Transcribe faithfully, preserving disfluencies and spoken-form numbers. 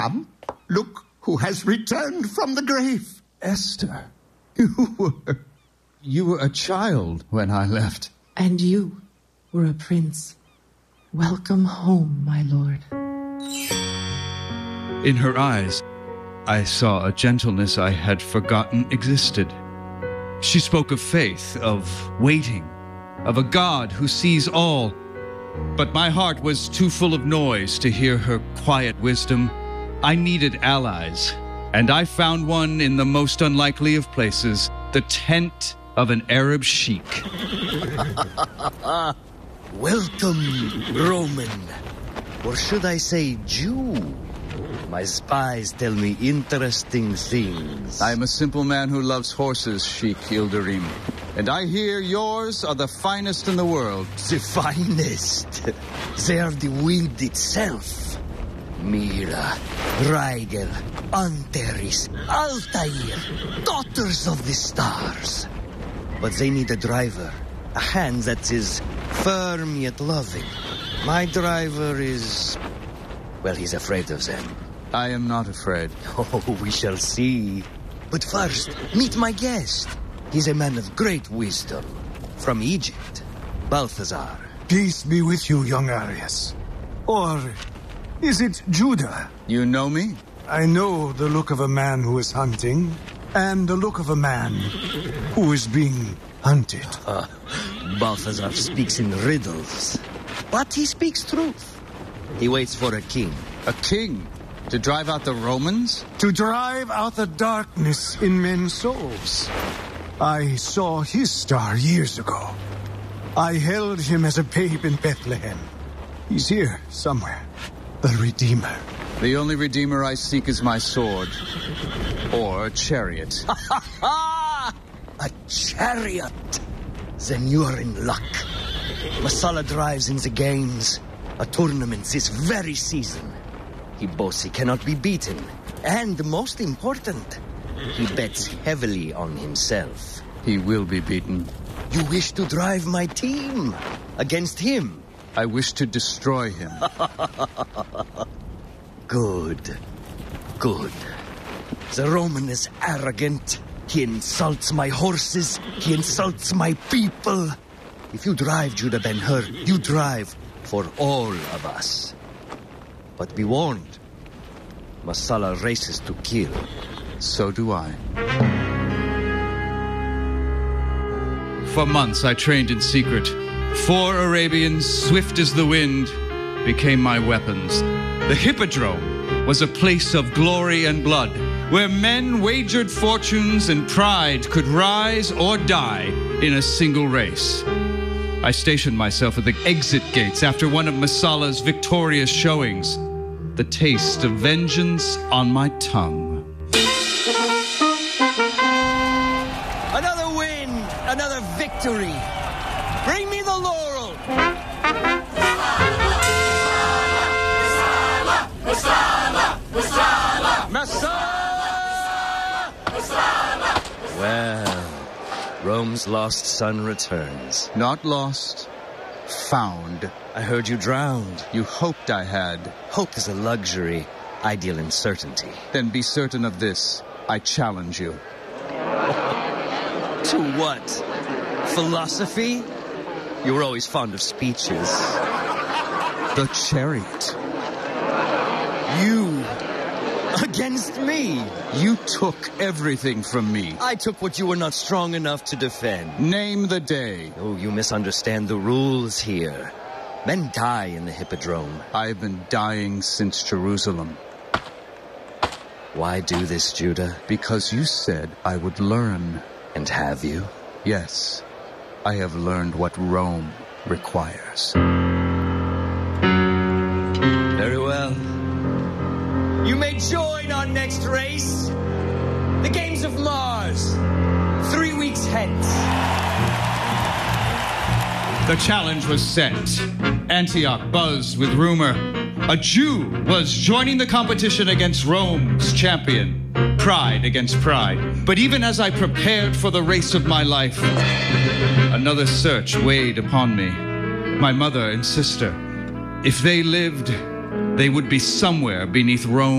Come, look who has returned from the grave. Esther, you were... You were a child when I left. And you were a prince. Welcome home, my lord. In her eyes, I saw a gentleness I had forgotten existed. She spoke of faith, of waiting, of a God who sees all. But my heart was too full of noise to hear her quiet wisdom. I needed allies, and I found one in the most unlikely of places, the tent of an Arab sheik. Welcome, Roman. Or should I say Jew? My spies tell me interesting things. I am a simple man who loves horses, Sheik Ilderim. And I hear yours are the finest in the world. The finest? They are the wind itself. Mira, Rigel, Anteris, Altair, daughters of the stars. But they need a driver, a hand that is firm yet loving. My driver is... well, he's afraid of them. I am not afraid. Oh, we shall see. But first, meet my guest. He's a man of great wisdom. From Egypt, Balthazar. Peace be with you, young Arius. Or is it Judah? You know me? I know the look of a man who is hunting, and the look of a man who is being hunted. Uh, Balthazar speaks in riddles, but he speaks truth. He waits for a king. A king? To drive out the Romans? To drive out the darkness in men's souls. I saw his star years ago. I held him as a babe in Bethlehem. He's here somewhere. The Redeemer. The only Redeemer I seek is my sword. Or a chariot. A chariot? Then you are in luck. Messala drives in the games. A tournament this very season. He boasts he cannot be beaten. And most important, he bets heavily on himself. He will be beaten. You wish to drive my team against him? I wish to destroy him. Good. Good. The Roman is arrogant. He insults my horses. He insults my people. If you drive Judah Ben-Hur, you drive for all of us. But be warned, Messala races to kill. So do I. For months I trained in secret. Four Arabians, swift as the wind, became my weapons. The Hippodrome was a place of glory and blood, where men wagered fortunes and pride could rise or die in a single race. I stationed myself at the exit gates after one of Messala's victorious showings, the taste of vengeance on my tongue. Another win, another victory. Bring me the laurel. Messala! Messala! Messala! Messala! Well, Rome's lost son returns. Not lost, found. I heard you drowned. You hoped I had. Hope is a luxury, ideal in certainty. Then be certain of this. I challenge you. To what? Philosophy? You were always fond of speeches. The chariot. You against me. You took everything from me. I took what you were not strong enough to defend. Name the day. Oh, you misunderstand the rules here. Men die in the Hippodrome. I've been dying since Jerusalem. Why do this, Judah? Because you said I would learn. And have you? Yes. I have learned what Rome requires. Very well. You may join our next race. The Games of Mars. Three weeks hence. The challenge was set. Antioch buzzed with rumor. A Jew was joining the competition against Rome's champion. Pride against pride. But even as I prepared for the race of my life, another search weighed upon me. My mother and sister. If they lived, they would be somewhere beneath Rome.